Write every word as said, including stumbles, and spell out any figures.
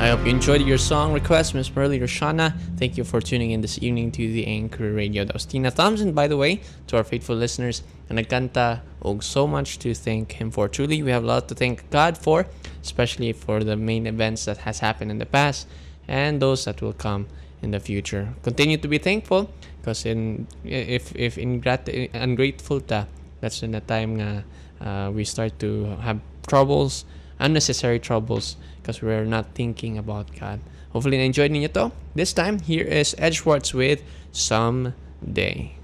I hope you enjoyed your song request, Miss Merly Roshana. Thank you for tuning in this evening to the Anchor Radio. That was Tina Thompson, by the way, to our faithful listeners. And nagkanta, og so much to thank him for. Truly, we have a lot to thank God for, especially for the main events that has happened in the past and those that will come in the future. Continue to be thankful because in if if ingrat ungrateful ta, that's when the time nga uh, we start to have troubles, unnecessary troubles, because we're not thinking about God. Hopefully na-enjoy ninyo to. This time, here is Ed Schwartz with Someday.